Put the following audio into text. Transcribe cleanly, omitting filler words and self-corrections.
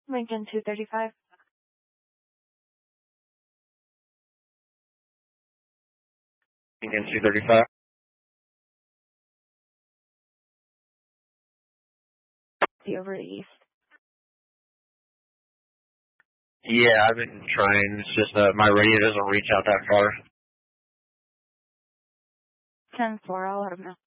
Lincoln 235. Lincoln 235. Over to east. Yeah, I've been trying. It's just my radio doesn't reach out that far. 10-4, I'll let him know.